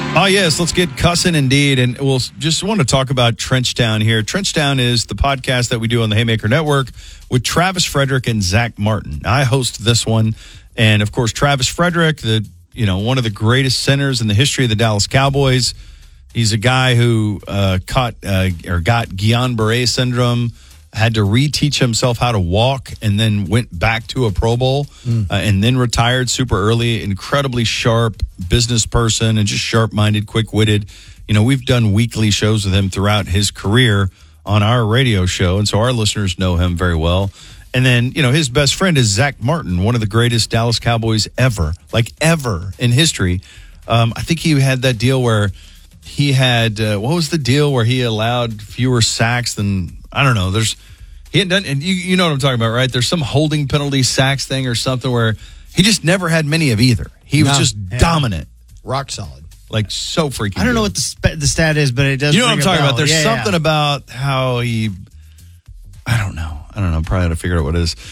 Oh, yes, let's get cussing indeed. And we'll just want to talk about Trenchtown here. Trenchtown is the podcast that we do on the Haymaker Network with Travis Frederick and Zach Martin. I host this one. And, of course, Travis Frederick, one of the greatest centers in the history of the Dallas Cowboys. He's a guy who got Guillain-Barré syndrome, had to reteach himself how to walk, and then went back to a Pro Bowl, and then retired super early. Incredibly sharp business person and just sharp-minded, quick-witted. We've done weekly shows with him throughout his career on our radio show, and so our listeners know him very well. And then, his best friend is Zach Martin, one of the greatest Dallas Cowboys ever in history. I think he had that deal where he had, what was the deal where he allowed fewer sacks than, I don't know. He hadn't done, and you know what I'm talking about, right? There's some holding penalty sacks thing or something where he just never had many of either. He was just dominant. Rock solid. Like so freaking I don't know what the stat is, but it does. You know what I'm talking about? There's something about how he, I don't know. Probably ought to figure out what it is.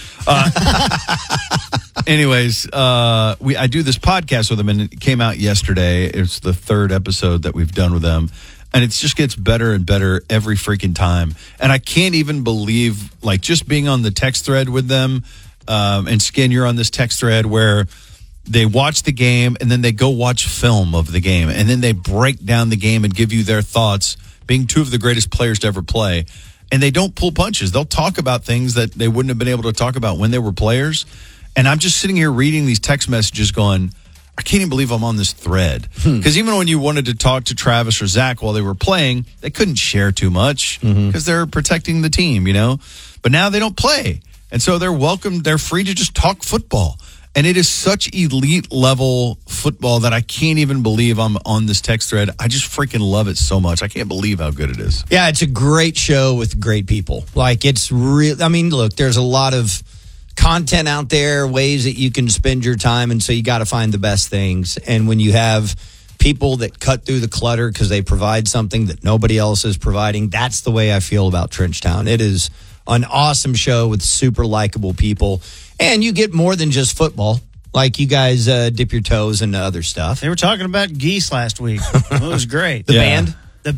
Anyways, I do this podcast with him, and it came out yesterday. It's the third episode that we've done with them. And it just gets better and better every freaking time. And I can't even believe, just being on the text thread with them, and Skin, you're on this text thread where they watch the game and then they go watch film of the game. And then they break down the game and give you their thoughts, being two of the greatest players to ever play. And they don't pull punches. They'll talk about things that they wouldn't have been able to talk about when they were players. And I'm just sitting here reading these text messages going, I can't even believe I'm on this thread. Because even when you wanted to talk to Travis or Zach while they were playing, they couldn't share too much because they're protecting the team, But now they don't play. And so they're welcome. They're free to just talk football. And it is such elite level football that I can't even believe I'm on this text thread. I just freaking love it so much. I can't believe how good it is. Yeah, it's a great show with great people. It's real. Look, there's a lot of content out there, ways that you can spend your time, and so you got to find the best things. And when you have people that cut through the clutter because they provide something that nobody else is providing, that's the way I feel about Trenchtown. It is an awesome show with super likable people, and you get more than just football. You guys dip your toes into other stuff. They were talking about geese last week. It was great. The band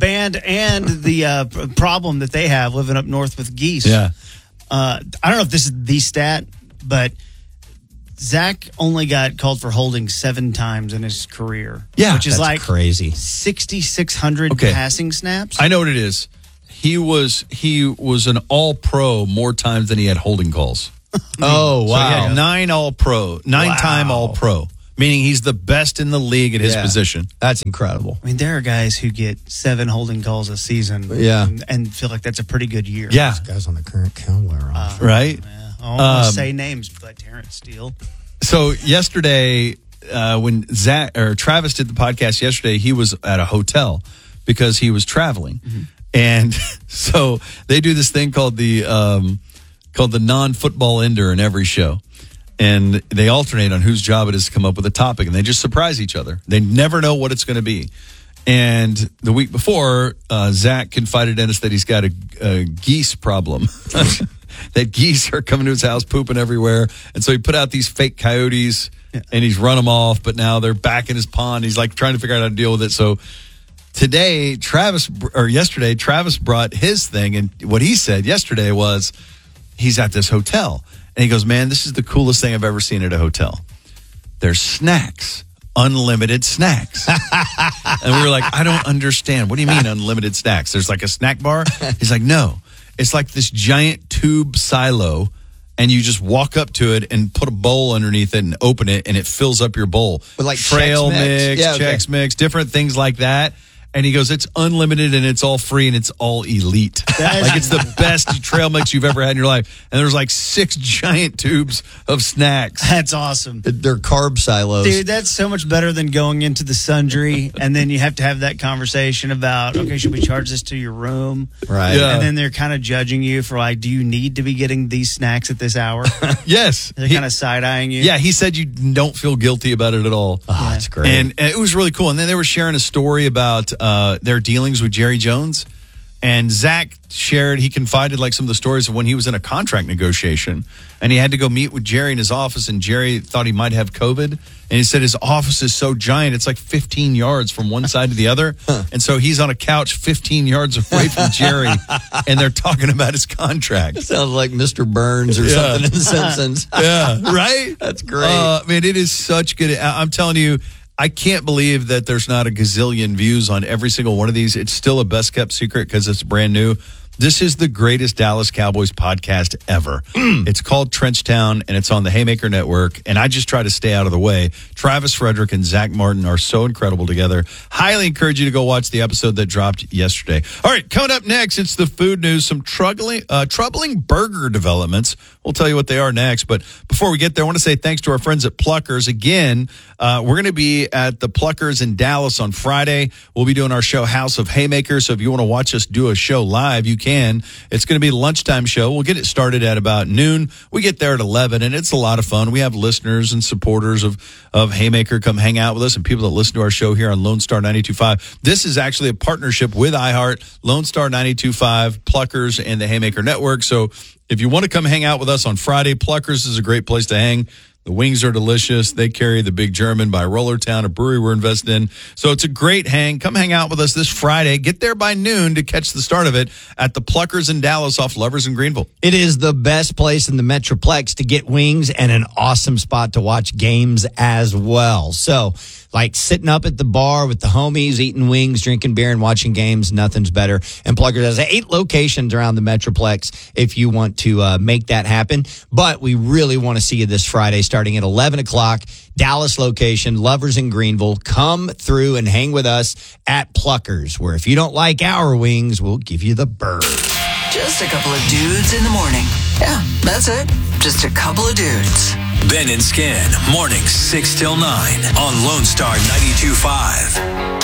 and the problem that they have living up north with geese. Yeah. I don't know if this is the stat, but Zach only got called for holding 7 times in his career. Yeah, which is that's crazy. 6,600 passing snaps. I know what it is. He was an all-pro more times than he had holding calls. Oh, wow. So he had 9 all-pro, 9-time all-pro, meaning he's the best in the league at his position. That's incredible. There are guys who get 7 holding calls a season and feel like that's a pretty good year. Yeah. Those guys on the current Cowboy roster. Right? Yeah. I don't want to say names, but Terrence Steele. So yesterday, when Travis did the podcast yesterday, he was at a hotel because he was traveling. Mm-hmm. And so they do this thing called the non-football ender in every show. And they alternate on whose job it is to come up with a topic. And they just surprise each other. They never know what it's going to be. And the week before, Zach confided in us that he's got a geese problem. That geese are coming to his house, pooping everywhere. And so he put out these fake coyotes, and he's run them off. But now they're back in his pond. He's trying to figure out how to deal with it. So yesterday, Travis brought his thing. And what he said yesterday was he's at this hotel. And he goes, man, this is the coolest thing I've ever seen at a hotel. There's snacks, unlimited snacks. And we were like, I don't understand. What do you mean unlimited snacks? There's a snack bar? He's like, no. It's like this giant tube silo, and you just walk up to it and put a bowl underneath it and open it, and it fills up your bowl. With trail mix, Chex Mix, different things like that. And he goes, it's unlimited and it's all free and it's all elite. It's the best trail mix you've ever had in your life. And there's 6 giant tubes of snacks. That's awesome. They're carb silos. Dude, that's so much better than going into the sundry and then you have to have that conversation about, okay, should we charge this to your room? Right. Yeah. And then they're kind of judging you for do you need to be getting these snacks at this hour? Yes. They're kind of side-eyeing you. Yeah, he said you don't feel guilty about it at all. Oh, that's great. And it was really cool. And then they were sharing a story about their dealings with Jerry Jones. And Zach shared, he confided like some of the stories of when he was in a contract negotiation and he had to go meet with Jerry in his office, and Jerry thought he might have COVID. And he said his office is so giant, it's like 15 yards from one side to the other. And so he's on a couch 15 yards away from Jerry, and they're talking about his contract. Sounds like Mr. Burns or something in The Simpsons. Yeah, right? That's great. Man, it is such good. I'm telling you, I can't believe that there's not a gazillion views on every single one of these. It's still a best kept secret because it's brand new. This is the greatest Dallas Cowboys podcast ever. It's called Trenchtown, and it's on the Haymaker Network, and I just try to stay out of the way. Travis Frederick and Zach Martin are so incredible together. Highly encourage you to go watch the episode that dropped yesterday. All right, coming up next, it's the food news, some troubling burger developments. We'll tell you what they are next, but before we get there, I want to say thanks to our friends at Pluckers. Again, we're going to be at the Pluckers in Dallas on Friday. We'll be doing our show House of Haymaker, so if you want to watch us do a show live, you can. It's going to be a lunchtime show. We'll get it started at about noon. We get there at 11, and it's a lot of fun. We have listeners and supporters of Haymaker come hang out with us, and people that listen to our show here on Lone Star 92.5. This is actually a partnership with iHeart, Lone Star 92.5, Pluckers, and the Haymaker Network. So if you want to come hang out with us on Friday, Pluckers is a great place to hang. The wings are delicious. They carry the Big German by Rollertown, a brewery we're invested in. So it's a great hang. Come hang out with us this Friday. Get there by noon to catch the start of it at the Pluckers in Dallas off Lovers in Greenville. It is the best place in the Metroplex to get wings and an awesome spot to watch games as well. So, like sitting up at the bar with the homies, eating wings, drinking beer, and watching games, nothing's better. And Pluckers has 8 locations around the Metroplex if you want to make that happen. But we really want to see you this Friday starting at 11 o'clock. Dallas location, Lovers in Greenville. Come through and hang with us at Pluckers, where if you don't like our wings, we'll give you the bird. Just a couple of dudes in the morning. Yeah, that's it. Just a couple of dudes. Ben and Skin, mornings 6 till 9 on Lone Star 92.5.